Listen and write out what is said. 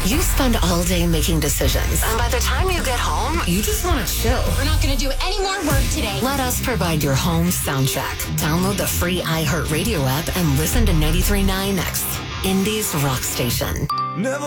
You spend all day making decisions, and by the time you get home, you just want to chill. We're not going to do any more work today. Let us provide your home soundtrack. Download the free iHeartRadio app and listen to 93.9 X, Indie's rock station. Never